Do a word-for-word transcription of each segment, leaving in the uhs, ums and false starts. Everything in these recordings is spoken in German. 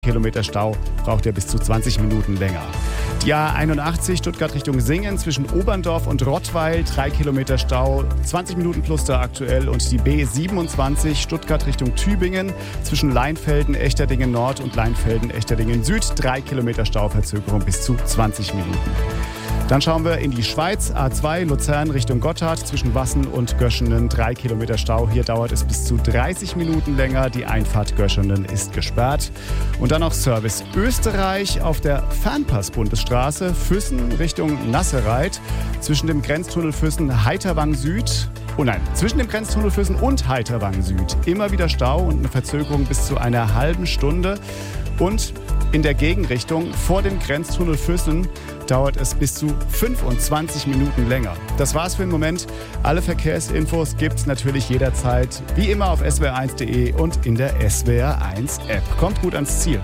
Kilometer Stau braucht ihr bis zu zwanzig Minuten länger. Die A einundachtzig Stuttgart Richtung Singen zwischen Oberndorf und Rottweil, drei Kilometer Stau, zwanzig Minuten plus da aktuell. Und die B siebenundzwanzig Stuttgart Richtung Tübingen zwischen Leinfelden, Echterdingen Nord und Leinfelden, Echterdingen Süd, drei Kilometer Stauverzögerung bis zu zwanzig Minuten. Dann schauen wir in die Schweiz, A zwei Luzern Richtung Gotthard zwischen Wassen und Göschenen, drei Kilometer Stau. Hier dauert es bis zu dreißig Minuten länger. Die Einfahrt Göschenen ist gesperrt. Und dann noch Service Österreich auf der Fernpass-Bundesstraße Füssen Richtung Nassereit zwischen dem Grenztunnel Füssen-Heiterwang Süd. Oh nein, zwischen dem Grenztunnel Füssen und Heiterwang Süd immer wieder Stau und eine Verzögerung bis zu einer halben Stunde. Und in der Gegenrichtung vor dem Grenztunnel Füssen dauert es bis zu fünfundzwanzig Minuten länger. Das war's für den Moment. Alle Verkehrsinfos gibt's natürlich jederzeit, wie immer auf s w r eins punkt d e und in der S W R eins App. Kommt gut ans Ziel.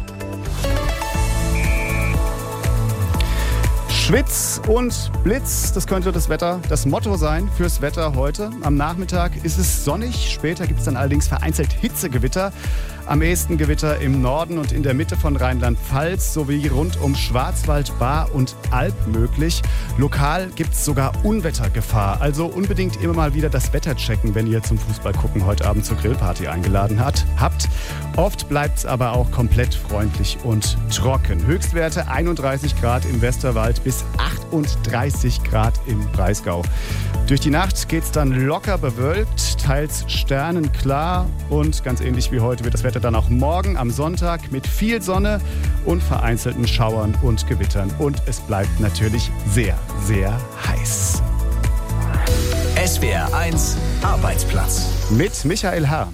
Schwitz und Blitz, das könnte das Wetter, das Motto sein fürs Wetter heute. Am Nachmittag ist es sonnig, später gibt es dann allerdings vereinzelt Hitzegewitter. Am ehesten Gewitter im Norden und in der Mitte von Rheinland-Pfalz sowie rund um Schwarzwald, Baar und Alb möglich. Lokal gibt es sogar Unwettergefahr. Also unbedingt immer mal wieder das Wetter checken, wenn ihr zum Fußball gucken heute Abend zur Grillparty eingeladen hat, habt. Oft bleibt es aber auch komplett freundlich und trocken. Höchstwerte einunddreißig Grad im Westerwald bis achtunddreißig Grad im Breisgau. Durch die Nacht geht es dann locker bewölkt, teils sternenklar und ganz ähnlich wie heute wird das Wetter dann auch morgen am Sonntag mit viel Sonne und vereinzelten Schauern und Gewittern. Und es bleibt natürlich sehr, sehr heiß. S W R eins Arbeitsplatz. Mit Michael H.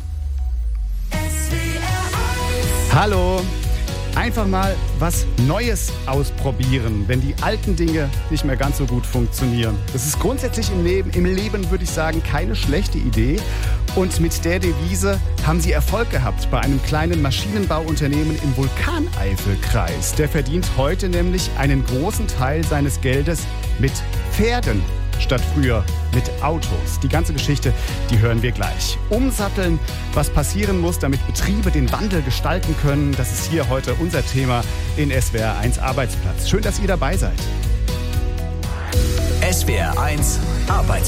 Hallo. Einfach mal was Neues ausprobieren, wenn die alten Dinge nicht mehr ganz so gut funktionieren. Das ist grundsätzlich im Leben, im Leben würde ich sagen, keine schlechte Idee. Und mit der Devise haben sie Erfolg gehabt bei einem kleinen Maschinenbauunternehmen im Vulkaneifelkreis. Der verdient heute nämlich einen großen Teil seines Geldes mit Pferden statt früher mit Autos. Die ganze Geschichte, die hören wir gleich. Umsatteln, was passieren muss, damit Betriebe den Wandel gestalten können, das ist hier heute unser Thema in S W R eins Arbeitsplatz. Schön, dass ihr dabei seid. S W R eins Arbeitsplatz.